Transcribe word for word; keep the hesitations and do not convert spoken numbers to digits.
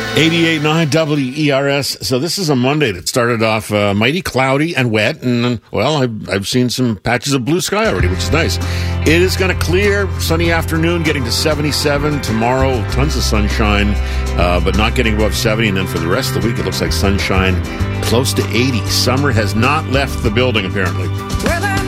eighty-eight point nine W E R S. So this is a Monday that started off uh, mighty cloudy and wet, and, well, I've, I've seen some patches of blue sky already, which is nice. It is going to clear, sunny afternoon, getting to seventy-seven. Tomorrow, tons of sunshine, uh, but not getting above seventy. And then for the rest of the week, it looks like sunshine close to eighty. Summer has not left the building, apparently.